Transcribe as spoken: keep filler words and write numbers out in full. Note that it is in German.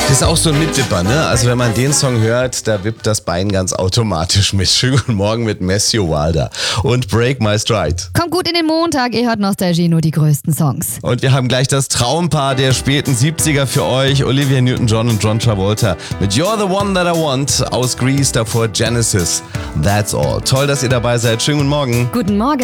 Ist auch so ein Mitwipper, ne? Also wenn man den Song hört, da wippt das Bein ganz automatisch mit. Schönen guten Morgen mit Matthew Wilder und Break My Stride. Kommt gut in den Montag, ihr hört Nostalgie, nur die größten Songs. Und wir haben gleich das Traumpaar der späten siebziger für euch. Olivia Newton-John und John Travolta mit You're the One That I Want aus Grease, davor Genesis. That's all. Toll, dass ihr dabei seid. Schönen guten Morgen. Guten Morgen.